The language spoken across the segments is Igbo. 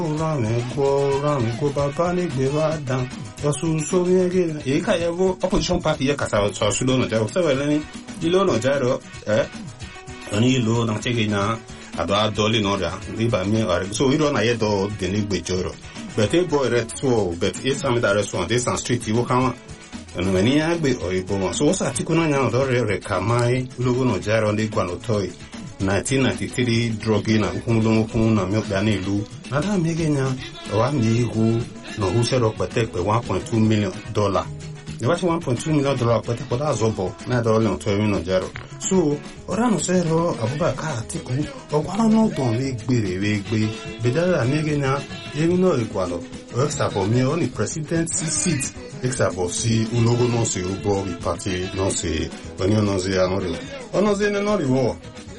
go baba ni gbe wa dan osu so yege e ka yevo opposition party ye kasa so lo no ja so wele ni ilo no ja ro oni lo na chege na adoli no ja ri ba mi are so iro na ye do de ni gbe joro but e boy ret so but e sam da restaurant this on street wo kan no meni agbe o ibo won so sa ti kuna nya do re kamai logo no ja ro ni gwa no toy 1993 drogi na nkunu na mekpa na ilu na da megenya wa migu no husero patek pe $1.2 million ne ba $1.2 million patek ko da zobo na do le to no jaro so ora no sero Abubakar Atiku ogwara no don we gbe bedala megenya yemi no ikwalo o sabo mi oni presidency seat exabo si ulogo no se ubo bi party no se onyo no ze anori ono ze no riwo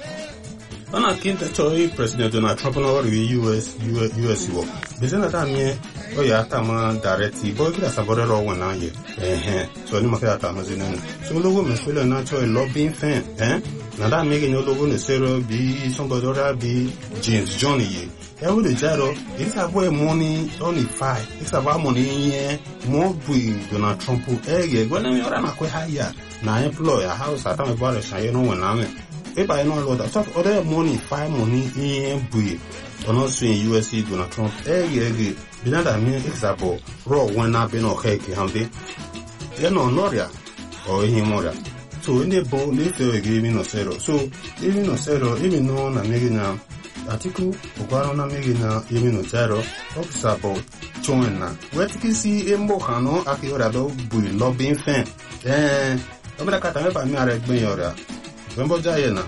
ana kinta choi President Donald Trump no ri US wo bezena da mi o ya ta ma direct boy kida sabore ro wona ye so ni makaya ta ma zinen so logo me fele na choi lobbying fan na da mi ge no logo ne sero bi somebody ora bi James John ye e wo de jaro it's about money only 5 it's about money here more bi Donald Trump ye gwana mi ora na ko haya na employer house ata me bare shan ye no wona me if I know what that other money, 5 money in Bui, or not in USA Donald Trump, Binada mean example, raw when I've been okay, Hamdi, no Noria or Himoria. So in the boat, they giving no zero. So even no zero, even no Namigina article, Ugarona Megina, even no zero, example, Joanna. Where you see in Bohano, Akiorado, Bui, lobbying fan. I'm going to cut up a married Bayora. Remember Jayena?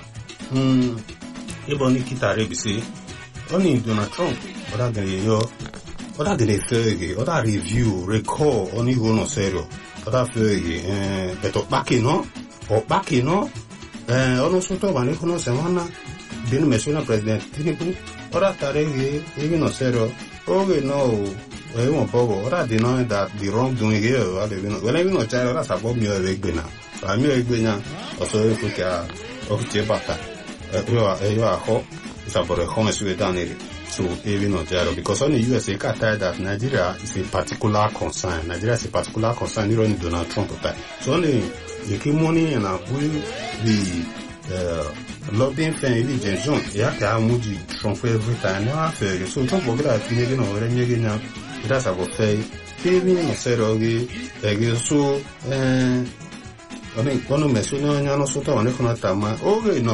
Ebony Kitare Bisi. Only Donald Trump. Oda de feuille, oda review, recall, only go no zero. Oda feuille, but baki no? Or baki no? Ono soto bani kono semana. Dinu mesuna President Tinubu. Oda tarege, even no zero. Okay, no. We won't pogo. Oda deny that the wrongdoing here. When I know child, that's about me a regbena. I'm a regbena. Also, if we can, okay, bata. You are hot. It's about a home sweet down here. So, even not there, because on the USA, can't tell that Nigeria is a particular concern. Nigeria is a particular concern. You don't Donald Trump. So, only the key money and the lobbying fan, James John, you have to have Moody Trump every time. So, Trump will get a thing again. That's about faith. Kevin said, okay, so, I mean, one of my son, I know, so I want to come out. Okay, no.